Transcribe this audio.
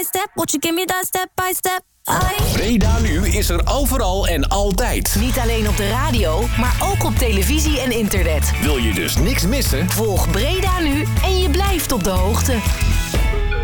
step? Won't you give me that step by step? Breda Nu is er overal en altijd. Niet alleen op de radio, maar ook op televisie en internet. Wil je dus niks missen? Volg Breda Nu en je blijft op de hoogte.